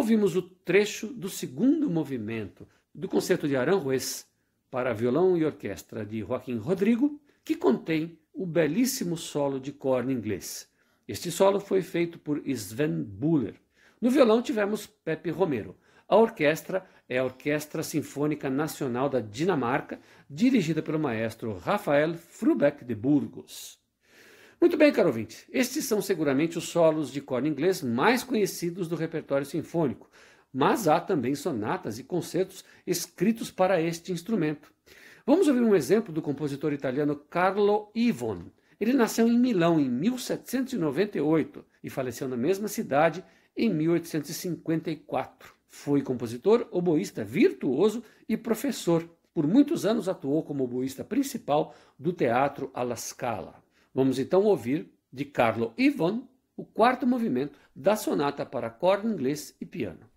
ouvimos o trecho do segundo movimento do Concerto de Aranjuez para violão e orquestra de Joaquim Rodrigo, que contém o belíssimo solo de corno inglês. Este solo foi feito por Sven Buller. No violão tivemos Pepe Romero. A orquestra é a Orquestra Sinfônica Nacional da Dinamarca, dirigida pelo maestro Rafael Frubeck de Burgos. Muito bem, caro ouvinte, estes são seguramente os solos de corno inglês mais conhecidos do repertório sinfônico, mas há também sonatas e concertos escritos para este instrumento. Vamos ouvir um exemplo do compositor italiano Carlo Ivon. Ele nasceu em Milão em 1798 e faleceu na mesma cidade em 1854. Foi compositor, oboísta virtuoso e professor. Por muitos anos atuou como oboísta principal do Teatro alla Scala. Vamos então ouvir de Carlo Ivon o quarto movimento da sonata para corno inglês e piano.